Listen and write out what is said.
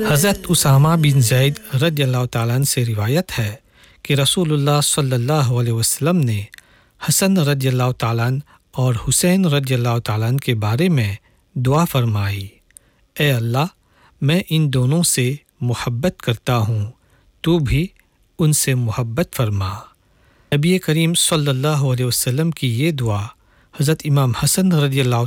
हज़रत उसामा बिन ज़ैद रज़ियल्लाहु ताला अन्हु से रिवायत है कि रसूलुल्लाह सल्लल्लाहु अलैहि वसल्लम ने हसन रज़ियल्लाहु ताला अन्हु और हुसैन रज़ियल्लाहु ताला अन्हु के बारे में दुआ फरमाई, ए अल्लाह, मैं इन दोनों से मोहब्बत करता हूँ, तू भी उनसे मोहब्बत फरमा। नबी करीम सल्लल्लाहु अलैहि वसल्लम की ये दुआ हज़रत इमाम हसन रज़ियल्लाहु